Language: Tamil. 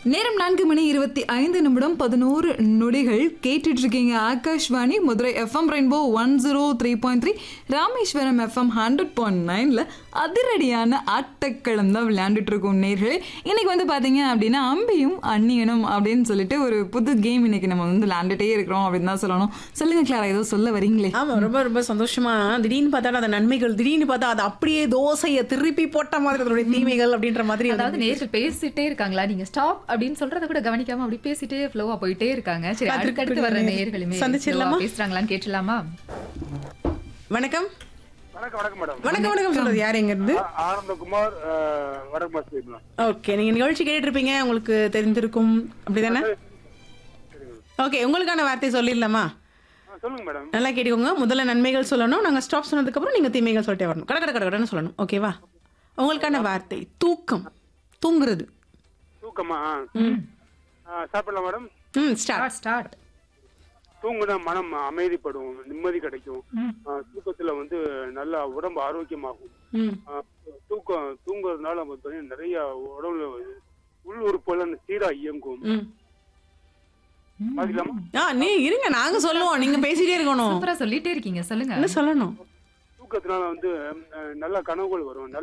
நேரம் 4:25 நொடிகள் கேட்டுட்டு இருக்கீங்க. Akashvani Madurai FM rainbow 103.3, Rameswaram FM 100.9ல அதிரடியான ஆட்டக்களம் தான் விளையாண்டுட்டு இருக்கோம் நேர்களே. இன்னைக்கு வந்து பாத்தீங்க அப்படின்னா அம்பியும் அந்நியனும் அப்படின்னு சொல்லிட்டு ஒரு புது கேம் இன்னைக்கு நம்ம வந்து விளையாண்டுட்டே இருக்கிறோம் அப்படின்னு தான் சொல்லணும். சொல்லுங்க கிளாரா, ஏதோ சொல்ல வரீங்களே? ஆமா, ரொம்ப ரொம்ப சந்தோஷமா. திடீர்னு பார்த்தா அந்த நன்மைகள், திடீர்னு பார்த்தா அது அப்படியே தோசையை திருப்பி போட்ட மாதிரி அதோட தீமைகள் அப்படின்ற மாதிரி. அதாவது நேர்கள் பேசிட்டே இருக்காங்களா, நீங்க ஸ்டாப் அப்படின்னு சொல்றத கூட கவனிக்காம அப்படி பேசிட்டே ஃப்ளோவா போயிட்டே இருக்காங்க. சரி, அடுத்து வர நேயர்களுமே சந்திச்சிடலாமா? பேசுறாங்களான்னு கேட்டலாமா? வணக்கம். வணக்கம் மேடம். வணக்கம் சொல்றது யார், எங்க இருந்து? ஆனந்தகுமார், வடக்கு. ஓகே, நீங்க நிகழ்ச்சி கேட்டுட்டு இருப்பீங்க, உங்களுக்கு தெரிஞ்சிருக்கும் அப்படிதானே? ஓகே, உங்களுக்கான வார்த்தை சொல்லிடலாமா? சொல்லுங்க மேடம். நல்லா கேட்டுக்கோங்க. முதல்ல நன்மைகள் சொல்லணும், நாங்க ஸ்டாப் சொன்னதுக்கு அப்புறம் நீங்க தீமைகள் சொல்லிட்டே வரணும். கடன்னு சொல்லணும். ஓகேவா? உங்களுக்கான வார்த்தை தூக்கம். தூங்குறது. தூக்கமா? சாப்பிடலாம் மேடம். ஸ்டார்ட். தூங்குனா மனம் அமைதிப்படும், நிம்மதி கிடைக்கும். தூக்கத்துல வந்து நல்லா உடம்பு ஆரோக்கியமாகும். தூங்குறதுனால நிறைய உடம்புல உள் உறுப்புகள் சீரா இயங்கும். நீ இருங்க, நாங்க சொல்லுவோம், நீங்க பேசிட்டே இருக்கணும். சூப்பரா சொல்லிட்டே இருக்கீங்க, சொல்லுங்க. என்ன சொல்லணும்? தூக்கத்தினால வந்து நல்ல கனவுகள் வரும்.